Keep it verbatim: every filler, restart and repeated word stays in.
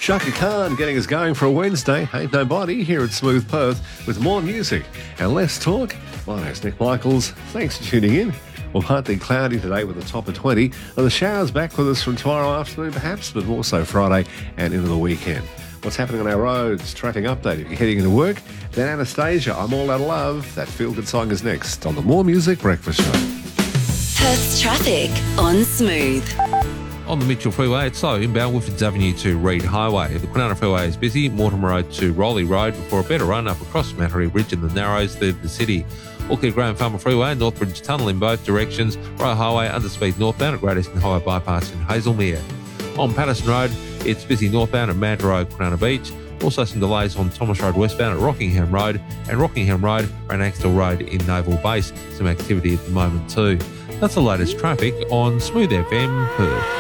Shaka Khan getting us going for a Wednesday. Ain't nobody here at Smooth Perth with more music and less talk. My name's Nick Michaels. Thanks for tuning in. Well, partly cloudy today with a top of twenty. And the showers back with us from tomorrow afternoon perhaps, but more so Friday and into the weekend. What's happening on our roads? Traffic update. If you're heading into work, then Anastasia, I'm All Out of Love. That feel-good song is next on the More Music Breakfast Show. Perth's traffic on Smooth. On the Mitchell Freeway, it's slow inbound Woodfords Avenue to Reed Highway. The Kwinana Freeway is busy. Mortimer Road to Rowley Road before a better run up across Mattery Bridge and the Narrows through the city. Auckland Graham Farmer Freeway, Northbridge Tunnel in both directions. Royal Highway underspeed northbound at Great Eastern Highway Bypass in Hazelmere. On Patterson Road, it's busy northbound at Mad Road, Kwinana Beach. Also some delays on Thomas Road westbound at Rockingham Road and Rockingham Road and Axtell Road in Naval Base. Some activity at the moment too. That's the latest traffic on Smooth F M Perth.